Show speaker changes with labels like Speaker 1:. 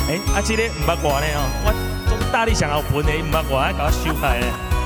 Speaker 1: 这个唔捌我呢哦，我总大力想要分的，唔捌我，还搞我收起来。